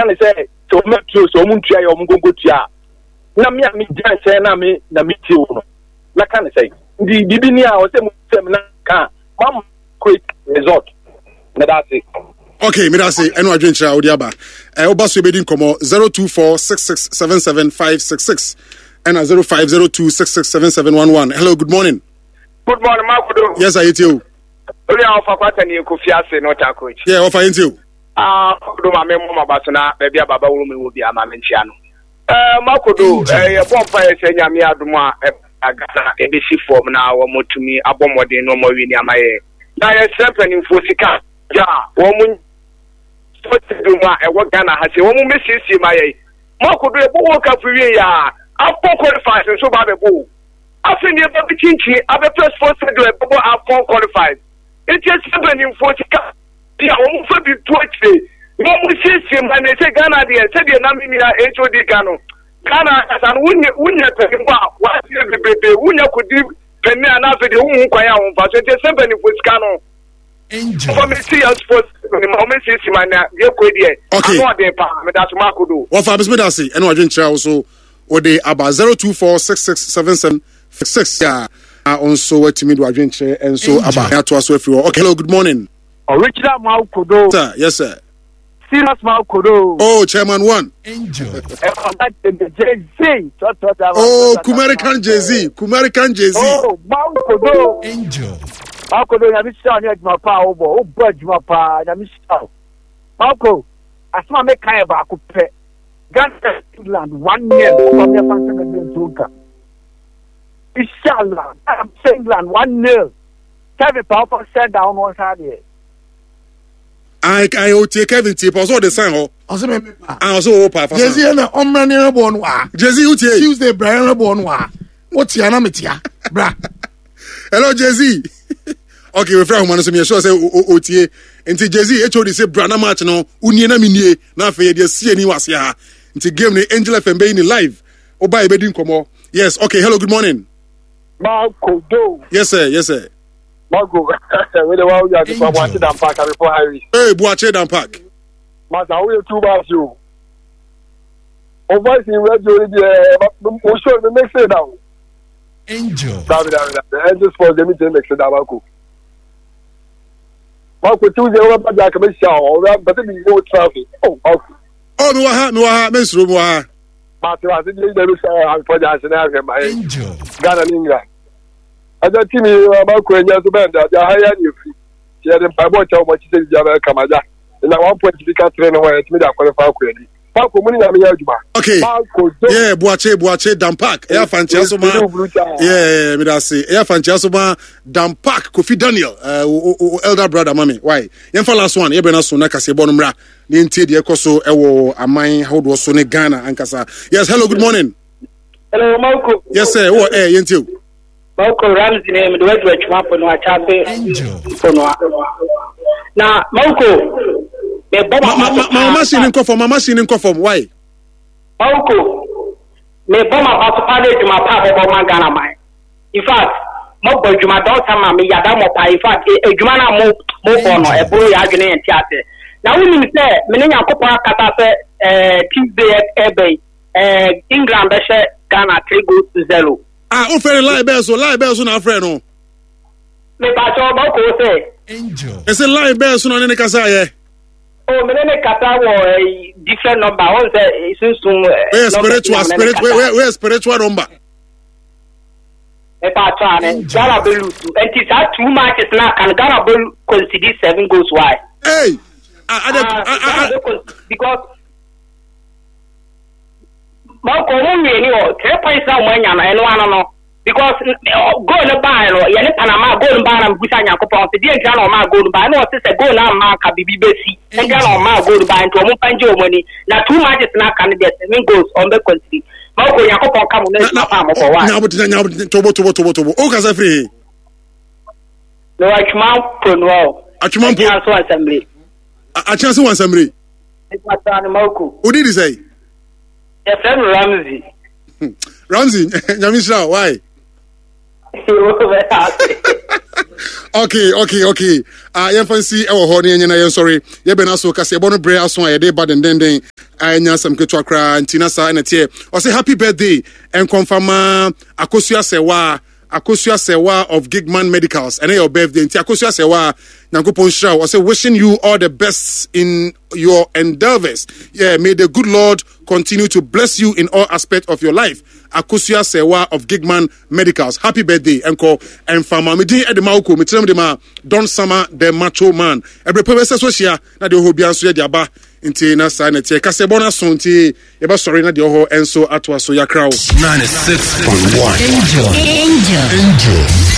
can say so much so mun tia yo mun go tia na me a me jan say na me ti wo na can say the bibi a o say mun say na ka mam quick result na that's it. Okay, me that's it. Eno adwenchira odiaba. Oba so be din komo 0246677566 and 0502667711. Hello, good morning. Good morning, Makudo. Yes, I hear you. Only our father ni Kofiase not a coach. Yeah, what I you? Do my memo basuna baby baba will be a mamenchiano. Makudo, bomb fire say Yami Aduma Agana ABC form now or more to me abomode no more in Yamae. Now you're in Fosika. Yeah, woman. What Ghana has a woman misses my Makudo walk up for you. I'm qualified and so bad a boo. I think you're a chinchi. I'm a first force to do a bubble. I'm qualified. It's just happening in 40. Yeah, I'm for the 20. No, we see him and they say Ghana, they said you're not in HOD Gano. Ghana has an Wunya talking about what is the baby. Wunya could give Penny and after the Umu Kwaya on Pass. It's just happening with Gano. For me, see us for the moment, see him and you're quite here. Okay, that's Makudo. What for Bismedasi? And I didn't also. Or they about 024667766. Yeah, also what to me do adventure and so about to us with you. Okay, hello, good morning. Original Maukodo. Sir, yes, sir. Serious Maukodo. Oh, Chairman one. Angel. Oh, Kumarikan Jay-Z. Kumarikan Jay-Z. Oh, Maukodo. Angel. Maukodo, I'm sorry, my power. Oh, budge my power. I'm sorry. Mauko, I saw me kind of a coupe. England 1 year from your function. Inshallah, I'm saying England 1-0. Kevin Papa said down one side here. I take Kevin Tip also the sign. Also, I also hope. Jay-Z and Omrani born wa. Jay-Z Tuesday, Brian born wa. What's your name, bra? Hello, Jay-Z. Okay, we friend one so me sure say OTA. Nti Jay-Z HOD say brana match no unie na minie na afeye de sie ni wase ha. Nti game ni Angel FM be ni live. Oba e be din komo. Yes, okay, hello, good morning. Marco do. Yes sir, yes sir. Marco, we the one you are the Buache Dam Park before Harry. Hey, Buache Dam Park. Master, we 2 bars you. O voice in radio we show the next day now. Angel. David. Angels for the meeting next day Marco. Marco Tuesday over back come show but the no traffic. Oh, okay. Oh, me wa mesro mo ha. Master, I think you dey say I'm for the scenario my Angel. Ghana England. Ada timi Marco enya so bend that higher you free. Here dem pa bo cha mo chi say jaba kamaja. Na 1.3 train no way timi da qualify ko edi. Marco muni na me aduma. Okay. Yeah, Buache Dam Park. Eya fantia so ma. Yeah, me da say. Eya fantia so ma Dam Park Kofi Daniel. Elder brother mami. Why? Yen fa last one. Ye be na so na kase bo no mra. Ni ntie de ekoso ewo aman how do so ne Ghana ankasa. Yes, hello, good morning. Hello, Marco. Yes sir. Oh, yen tie. Marco Ramsey name the way to chwapo no achabe. Angel. Na Marco machine in conform. Why? Marco, me bomba batupale to my papa bomba Ghana mai. In fact, mo boy juma daughter ma me yada mo pa. In fact, juma na mo bono e bro ya adwene entiate. Na woni mi say me ne yakopon akata se Tuesday ebe England be she Ghana 3-0. Ah, o fere lie be so na friend no. Me ba so Marco say Angel. Ese lie be so no ne kasa ye. Oh, me ne kata wo different number. One say sunsun. Where spiritual number? E pa twa ne Ghana be lose. And it's that 2 matches now can Ghana be concede 7 goals why? Hey. Because Marco won ni 3 points now mwanya na eno ano no. Because goal no buy no ye ne Panama goal buy na busa Yakopon se die Ghana ma goal buy no se goal na ma ka bibi besi e Ghana ma goal buy nto mo panje o money na 2 matches na can get 7 goals on the country Marco Yakopon come na pa mo for why na tobo o ka sa free no Achman so assembly Achman so assembly it's not Marco who did he say your friend Ramsey Nyamisha why Okay. Yen fancy ewo ho ne nyina yen sorry. Ye be na so kase ebo no bre aso a ye de bad den. Anya sam ketwa kra ntina sa na tie. O say happy birthday and confirm Akosua Sewa of Gigman Medicals. And your birthday nti Akosua Sewa Nyankopon Shra. O say wishing you all the best in your endeavors. Yeah, may the good Lord continue to bless you in all aspects of your life. Akosua Sewa of Gigman Medicals. Happy birthday, Enko and Fama. Me di edemauko, me tell them Don Sama the Macho Man. Every person so share na de ho bia so ye diaba nti na sa na tie kase bona so nti e ba sorry na de ho enso atwa so yakra 96.1 Angel